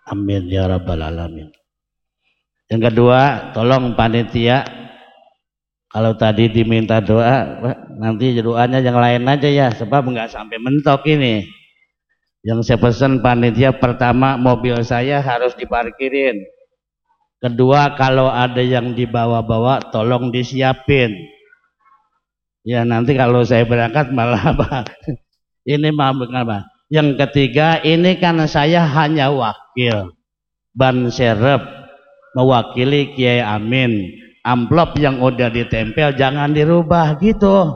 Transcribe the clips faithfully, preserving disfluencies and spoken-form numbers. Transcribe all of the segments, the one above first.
Amin ya rabbal alamin. Yang kedua, tolong panitia, kalau tadi diminta doa, nanti doanya yang lain aja ya, sebab nggak sampai mentok ini. Yang saya pesan panitia, pertama mobil saya harus diparkirin. Kedua, kalau ada yang dibawa-bawa, tolong disiapin. Ya nanti kalau saya berangkat malah apa? Ini mah apa? Yang ketiga, ini kan saya hanya wakil, ban serep, mewakili Kiai Amin. Amplop yang udah ditempel jangan dirubah gitu.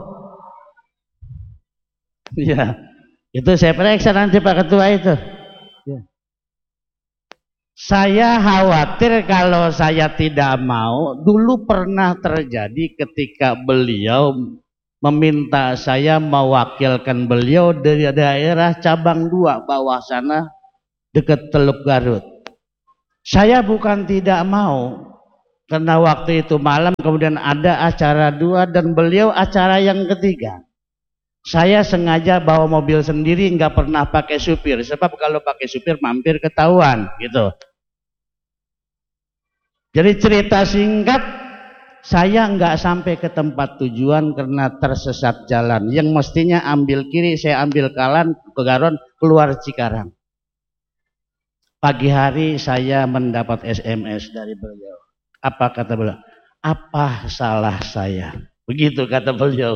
Ya, itu saya periksa nanti Pak Ketua itu. Ya. Saya khawatir kalau saya tidak mau. Dulu pernah terjadi ketika beliau meminta saya mewakilkan beliau dari daerah cabang dua bawah sana dekat Teluk Garut. Saya bukan tidak mau, karena waktu itu malam kemudian ada acara dua dan beliau acara yang ketiga. Saya sengaja bawa mobil sendiri, nggak pernah pakai supir, sebab kalau pakai supir mampir ketahuan gitu. Jadi cerita singkat, saya nggak sampai ke tempat tujuan karena tersesat jalan. Yang mestinya ambil kiri, saya ambil kanan ke Garon, keluar Cikarang. Pagi hari saya mendapat S M S dari beliau. Apa kata beliau? Apa salah saya? Begitu kata beliau.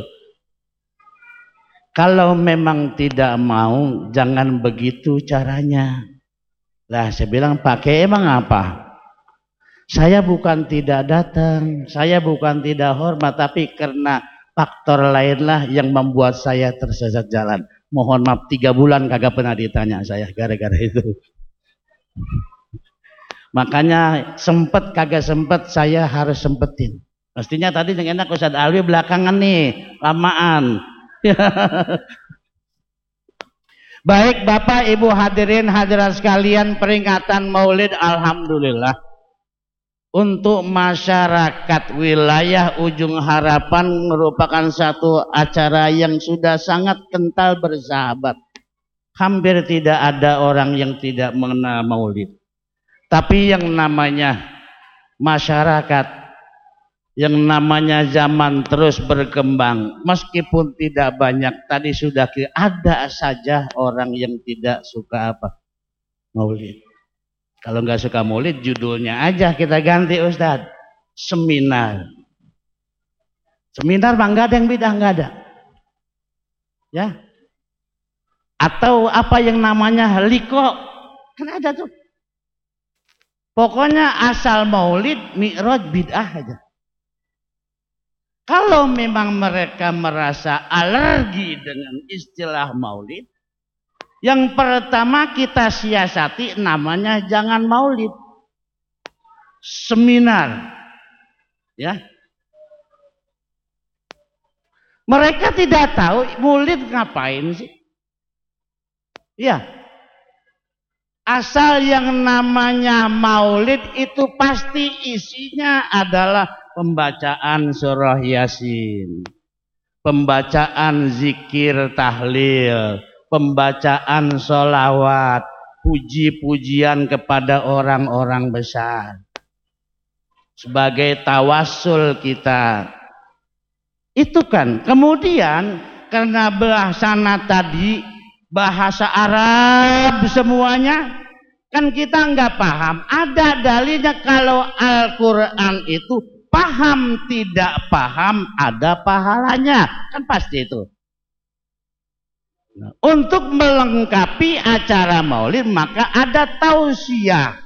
Kalau memang tidak mau, jangan begitu caranya. Lah saya bilang, pakai emang apa? Saya bukan tidak datang, saya bukan tidak hormat, tapi karena faktor lainlah yang membuat saya tersesat jalan. Mohon maaf, tiga bulan kagak pernah ditanya saya gara-gara itu. Makanya sempet kagak sempet saya harus sempetin. Mestinya tadi yang enak Ustaz Alwi belakangan nih, lamaan. Baik Bapak Ibu hadirin hadirat sekalian, peringatan Maulid alhamdulillah untuk masyarakat wilayah Ujung Harapan merupakan satu acara yang sudah sangat kental bersahabat. Hampir tidak ada orang yang tidak mengenal Maulid. Tapi yang namanya masyarakat, yang namanya zaman terus berkembang, meskipun tidak banyak, tadi sudah ada saja orang yang tidak suka apa? Maulid. Kalau nggak suka Maulid, judulnya aja kita ganti Ustadz, seminar. Seminar mah nggak ada yang bidah, nggak ada. Ya. Atau apa yang namanya liko, kan ada tuh. Pokoknya asal Maulid, Mi'raj bid'ah aja. Kalau memang mereka merasa alergi dengan istilah Maulid, yang pertama kita siasati namanya jangan Maulid, seminar, ya. Mereka tidak tahu Maulid ngapain sih, ya. Asal yang namanya Maulid itu pasti isinya adalah pembacaan surah Yasin, pembacaan zikir tahlil, pembacaan sholawat, puji-pujian kepada orang-orang besar sebagai tawassul kita. Itu kan. Kemudian karena bahasana tadi bahasa Arab semuanya, kan kita nggak paham. Ada dalilnya kalau Al-Quran itu paham tidak paham ada pahalanya, kan pasti itu. Nah, untuk melengkapi acara Maulid maka ada tausiah,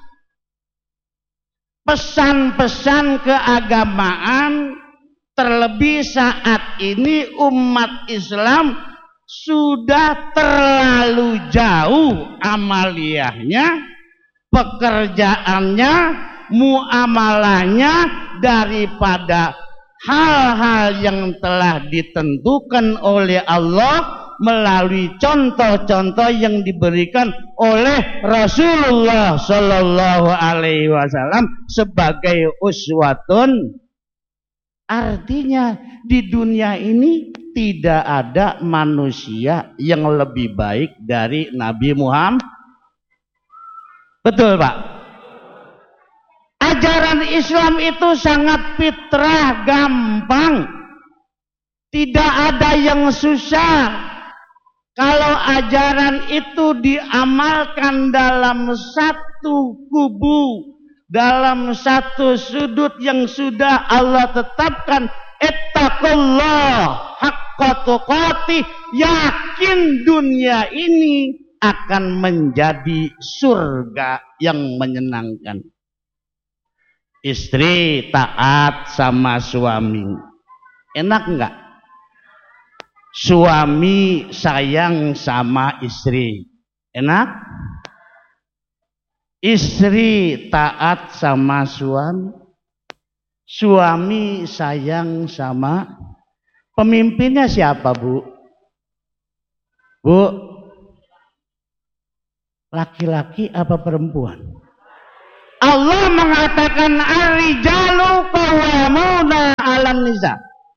pesan-pesan keagamaan. Terlebih saat ini umat Islam sudah terlalu jauh amaliyahnya, pekerjaannya, muamalahnya daripada hal-hal yang telah ditentukan oleh Allah melalui contoh-contoh yang diberikan oleh Rasulullah Shallallahu Alaihi Wasallam sebagai uswatun. Artinya di dunia ini tidak ada manusia yang lebih baik dari Nabi Muhammad. Betul Pak. Ajaran Islam itu sangat fitrah, gampang. Tidak ada yang susah. Kalau ajaran itu diamalkan dalam satu kubu, dalam satu sudut yang sudah Allah tetapkan, ittaqullah haqqa tuqatih, yakin dunia ini akan menjadi surga yang menyenangkan. Istri taat sama suami, enak enggak? Suami sayang sama istri, enak? Istri taat sama suami, suami sayang sama pemimpinnya siapa Bu? Bu, laki-laki apa perempuan? Allah mengatakan ar-rijalu qawwamuna 'alan nisa.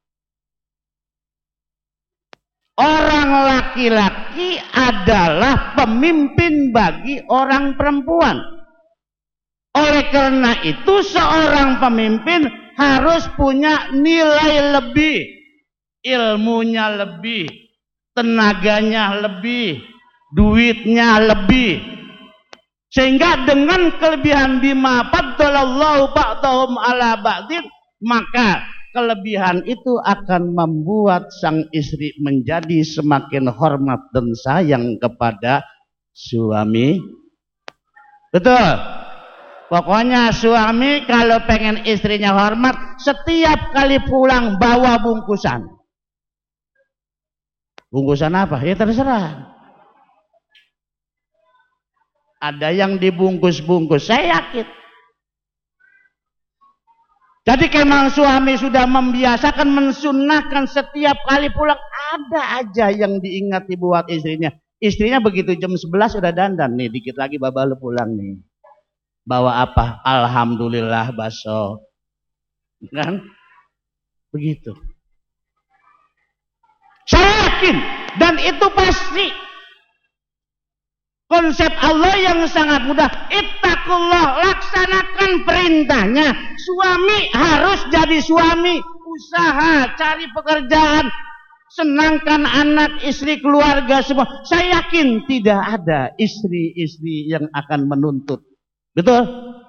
Orang laki-laki adalah pemimpin bagi orang perempuan. Oleh karena itu seorang pemimpin harus punya nilai lebih, ilmunya lebih, tenaganya lebih, duitnya lebih. Sehingga dengan kelebihan bima faddalallahu ba'dahum ala ba'din, maka kelebihan itu akan membuat sang istri menjadi semakin hormat dan sayang kepada suami. Betul? Pokoknya suami kalau pengen istrinya hormat, setiap kali pulang bawa bungkusan. Bungkusan apa? Ya terserah. Ada yang dibungkus-bungkus, saya yakin. Jadi kalau suami sudah membiasakan, mensunnahkan setiap kali pulang, ada aja yang diingati buat istrinya. Istrinya begitu jam sebelas sudah dandan, nih dikit lagi babalu pulang nih. Bawa apa? Alhamdulillah bakso. Kan? Begitu. Saya yakin, dan itu pasti. Konsep Allah yang sangat mudah. Ittaqullah, laksanakan perintahnya. Suami harus jadi suami, usaha, cari pekerjaan, senangkan anak, istri, keluarga semua. Saya yakin tidak ada istri-istri yang akan menuntut. Betul?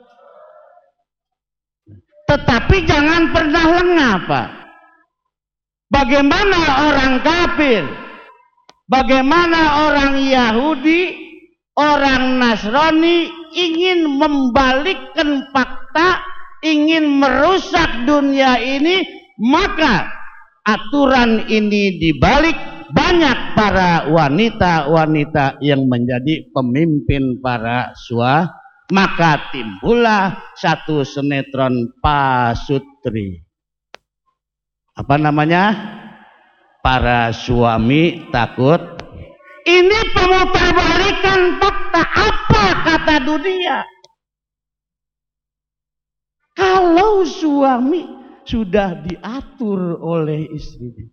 Tetapi jangan pernah lengah, Pak. Bagaimana orang kafir, bagaimana orang Yahudi, orang Nasrani ingin membalikkan fakta, ingin merusak dunia ini, maka aturan ini dibalik. Banyak para wanita-wanita yang menjadi pemimpin para suami, maka timbullah satu sinetron pasutri. Apa namanya? Para suami takut. Ini pemutarbalikan fakta. Apa kata dunia? Kalau suami sudah diatur oleh istrinya,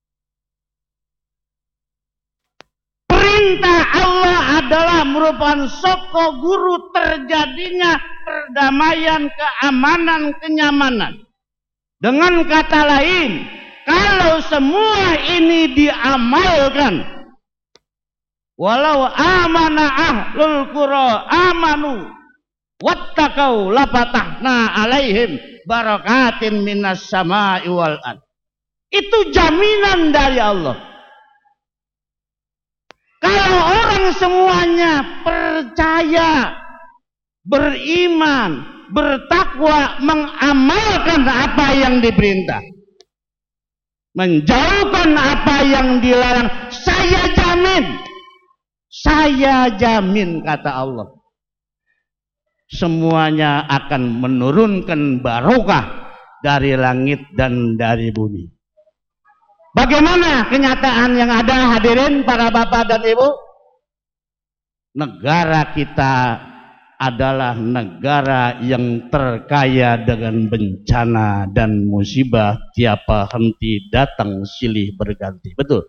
perintah Allah adalah merupakan soko guru terjadinya perdamaian, keamanan, kenyamanan. Dengan kata lain, kalau semua ini diamalkan, walau amana ahlul qura amanu wattaqau lafatahna alaihim barakatin minas sama'i wal ard. Itu jaminan dari Allah. Kalau orang semuanya percaya, beriman, bertakwa, mengamalkan apa yang diperintah, menjauhkan apa yang dilarang, saya jamin, saya jamin kata Allah, semuanya akan menurunkan barokah dari langit dan dari bumi. Bagaimana kenyataan yang ada, hadirin para bapak dan ibu? Negara kita adalah negara yang terkaya dengan bencana dan musibah, tiapa henti datang silih berganti. Betul?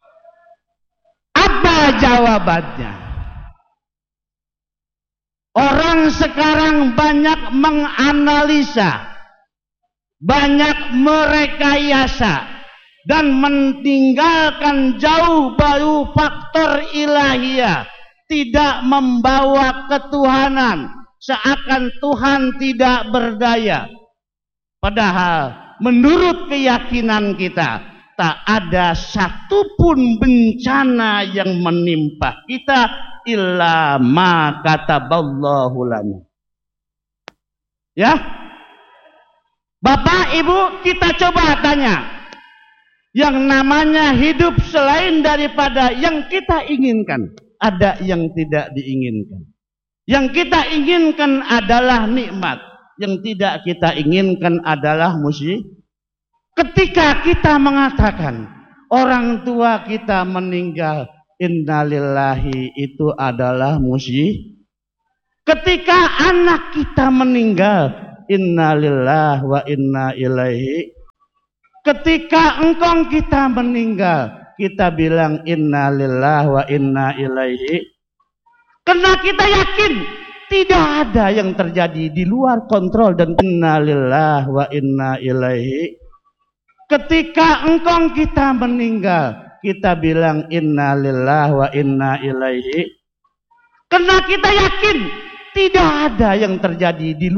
Apa jawabannya? Orang Orang sekarang banyak menganalisa, banyak merekayasa, dan meninggalkan jauh baru faktor ilahiyah, tidak membawa ketuhanan, seakan Tuhan tidak berdaya. Padahal menurut keyakinan kita, tak ada satupun bencana yang menimpa kita illa ma kataballahu lana. Ya, Bapak Ibu, kita coba tanya, yang namanya hidup selain daripada yang kita inginkan, ada yang tidak diinginkan. Yang kita inginkan adalah nikmat, yang tidak kita inginkan adalah musibah. Ketika kita mengatakan orang tua kita meninggal, innalillahi, itu adalah musibah. Ketika anak kita meninggal, innalillahi wa inna ilaihi. Ketika engkau kita meninggal, kita bilang innalillahi wa inna ilaihi. Karena kita yakin tidak ada yang terjadi di luar kontrol dan innalillahi wa inna ilaihi. Ketika engkau kita meninggal, kita bilang innalillahi wa inna ilaihi. Karena kita yakin tidak ada yang terjadi di